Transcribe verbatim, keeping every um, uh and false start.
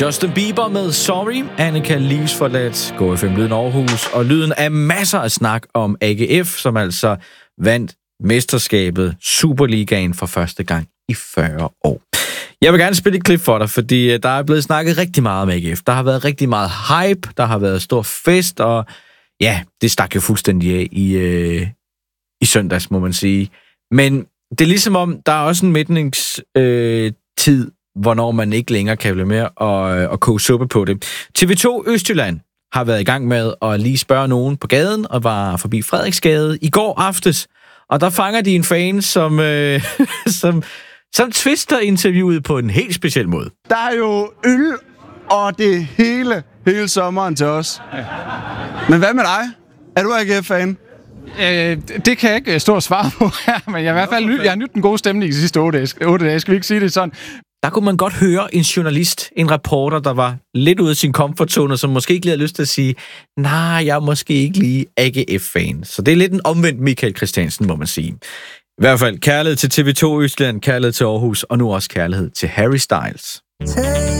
Justin Bieber med Sorry, Annika Livsforladt, Go F M Lyden Aarhus, og lyden af masser af snak om A G F, som altså vandt mesterskabet Superligaen for første gang i fyrre år. Jeg vil gerne spille et klip for dig, fordi der er blevet snakket rigtig meget om A G F. Der har været rigtig meget hype, der har været stor fest, og ja, det stak jo fuldstændig af i, øh, i søndags, må man sige. Men det er ligesom om, der er også en mætningstid, øh, tid, hvornår man ikke længere kan blive mere og, og koge suppe på det. T V to Østjylland har været i gang med at lige spørge nogen på gaden, og var forbi Frederiksgade i går aftes, og der fanger de en fan, som, øh, som, som twister interviewet på en helt speciel måde. Der er jo øl og det hele, hele sommeren til os. Men hvad med dig? Er du A G F-fan? Øh, det kan jeg ikke stå og svare på her, men jeg, i hvert fald, jeg har nydt den gode stemning i de sidste otte dage. otte dage. Skal vi ikke sige det sådan? Der kunne man godt høre en journalist, en reporter, der var lidt ude af sin comfort zone, og som måske ikke lige havde lyst til at sige, nej, jeg er måske ikke lige A G F-fan. Så det er lidt en omvendt Michael Christiansen, må man sige. I hvert fald kærlighed til T V to Østjylland, kærlighed til Aarhus, og nu også kærlighed til Harry Styles.